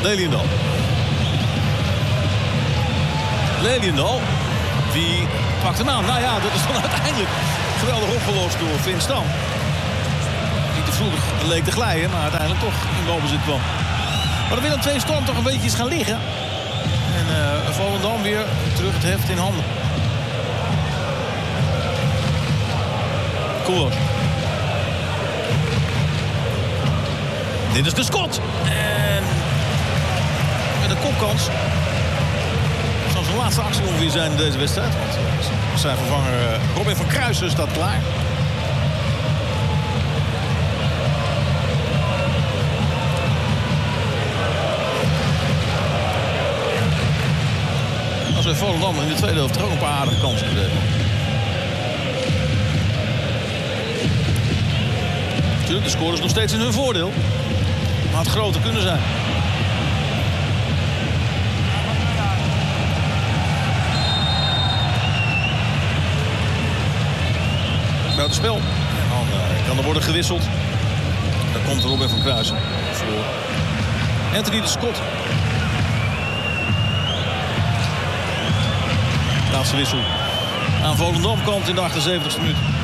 Leliendal. Leliendal. Die pakt hem aan. Nou ja, dat is dan uiteindelijk geweldig opgelost door Vin Stam. Die te vroeg leek te glijden, maar uiteindelijk toch in balbezit kwam. Maar dan wil een 2 Storm toch een beetje eens gaan liggen. En Volendam weer terug het heft in handen. Koolhof. Dit is de schot. En met een kopkans. Zal zijn laatste actie ongeveer zijn in deze wedstrijd. Want zijn vervanger Robin van Kruijsen staat klaar. Als we Volendam in de tweede helft toch ook een paar aardige kansen gekregen. Natuurlijk, de score is nog steeds in hun voordeel. Maar het groter kunnen zijn. Buitenspel. En dan kan er worden gewisseld. Dan komt er Robin van Kruijsen voor Anthony de Schot. Laatste wissel aan Volendam komt in de 78e minuut.